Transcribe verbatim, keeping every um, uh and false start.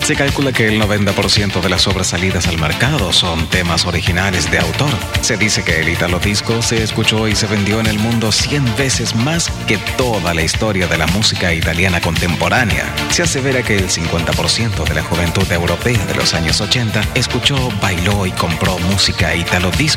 Se calcula que el noventa por ciento de las obras salidas al mercado son temas originales de autor. Se dice que el Italo Disco se escuchó y se vendió en el mundo cien veces más que toda la historia de la música italiana contemporánea. Se asevera que el cincuenta por ciento de la juventud europea de los años ochenta escuchó, bailó y compró música Italo Disco.